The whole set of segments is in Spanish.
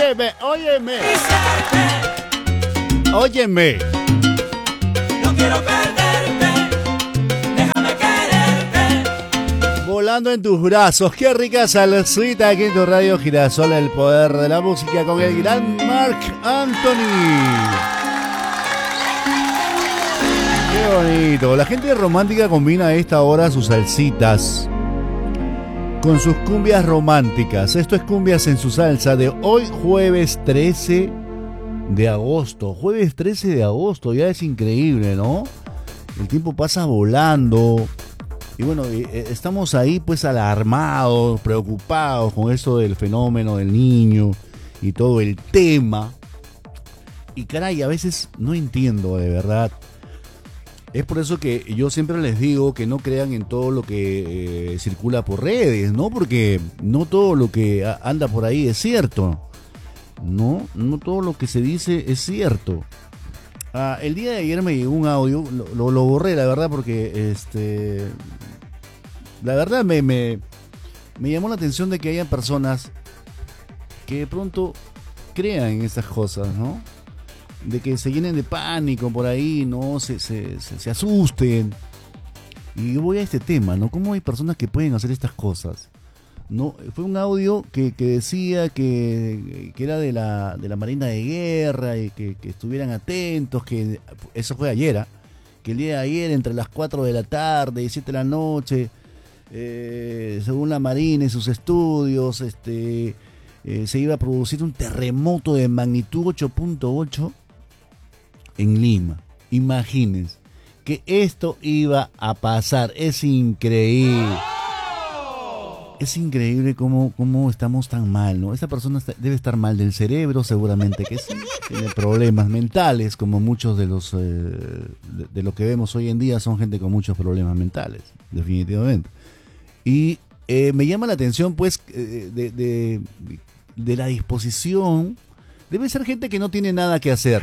óyeme, óyeme. Óyeme. No quiero perderte, déjame quererte. Volando en tus brazos, qué rica salsita aquí en tu radio Girasol, el poder de la música con el gran Marc Anthony. Qué bonito, la gente romántica combina a esta hora sus salsitas con sus cumbias románticas. Esto es Cumbias en su salsa de hoy jueves 13 de agosto. Jueves 13 de agosto, ya es increíble, ¿no? El tiempo pasa volando. Y bueno, estamos ahí pues alarmados, preocupados con esto del fenómeno del niño y todo el tema. Y caray, a veces no entiendo de verdad. Es por eso que yo siempre les digo que no crean en todo lo que circula por redes, ¿no? Porque no todo lo que anda por ahí es cierto. No todo lo que se dice es cierto. El día de ayer me llegó un audio, lo borré la verdad porque la verdad me llamó la atención de que haya personas que de pronto crean en estas cosas, ¿no? De que se llenen de pánico por ahí, ¿no? Se asusten. Y yo voy a este tema, ¿no? ¿Cómo hay personas que pueden hacer estas cosas? No, fue un audio que decía que era de la Marina de Guerra y que estuvieran atentos, que eso fue ayer, que el día de ayer entre las 4 de la tarde y 7 de la noche, según la Marina y sus estudios, se iba a producir un terremoto de magnitud 8.8 en Lima. Imagínense que esto iba a pasar. Es increíble. Es increíble cómo estamos tan mal, ¿no? Esta persona debe estar mal del cerebro, seguramente que sí. Tiene problemas mentales, como muchos de los de lo que vemos hoy en día son gente con muchos problemas mentales, definitivamente. Y me llama la atención, pues, de la disposición. Debe ser gente que no tiene nada que hacer.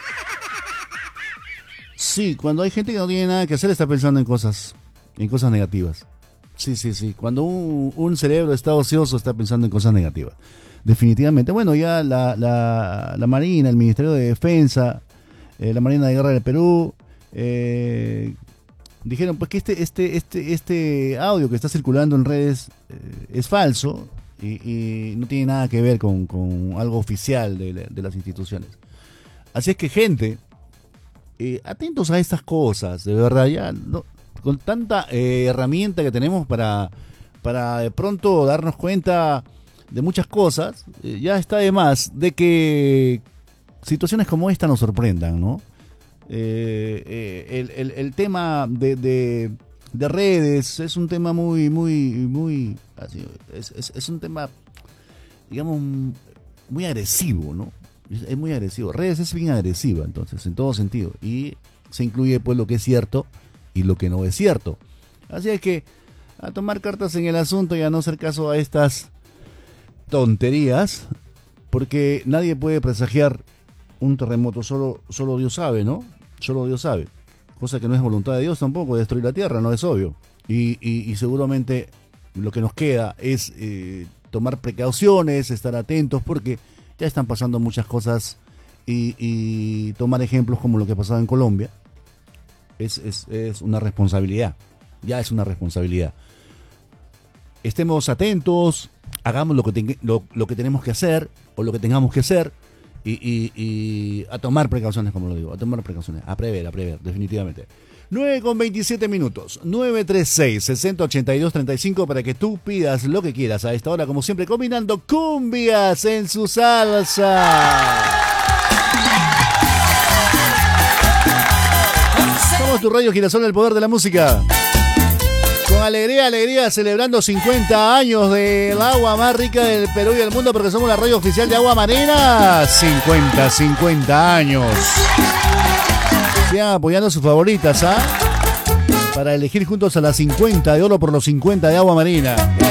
Sí, cuando hay gente que no tiene nada que hacer está pensando en cosas negativas. Sí. Cuando un cerebro está ocioso está pensando en cosas negativas. Definitivamente. Bueno, ya la Marina, el Ministerio de Defensa, la Marina de Guerra del Perú, dijeron pues que este audio que está circulando en redes es falso y no tiene nada que ver con algo oficial de las instituciones. Así es que, gente, atentos a estas cosas, de verdad, ya no, con tanta herramienta que tenemos para de pronto darnos cuenta de muchas cosas, ya está de más de que situaciones como esta nos sorprendan, ¿no? El tema de redes es un tema muy así, es un tema, digamos, muy agresivo, ¿no? Es muy agresivo. Redes es bien agresiva, entonces, en todo sentido. Y se incluye pues lo que es cierto y lo que no es cierto. Así es que a tomar cartas en el asunto y a no hacer caso a estas tonterías, porque nadie puede presagiar un terremoto, solo Dios sabe, ¿no? Solo Dios sabe. Cosa que no es voluntad de Dios tampoco, destruir la tierra, no es obvio. Y seguramente lo que nos queda es tomar precauciones, estar atentos, porque ya están pasando muchas cosas y tomar ejemplos como lo que ha pasado en Colombia es una responsabilidad. Ya es una responsabilidad. Estemos atentos, hagamos lo que tenemos que hacer o lo que tengamos que hacer y a tomar precauciones, como lo digo, a tomar precauciones, a prever, definitivamente. 9:27 minutos, 936-6082-35 para que tú pidas lo que quieras a esta hora, como siempre, combinando cumbias en su salsa. Somos tu radio Girasol, el poder de la música. Con alegría, celebrando 50 años del agua más rica del Perú y del mundo, porque somos la radio oficial de Agua Marina. 50 años. Sigan apoyando a sus favoritas, ¿ah? Para elegir juntos a las 50 de oro por los 50 de Agua Marina.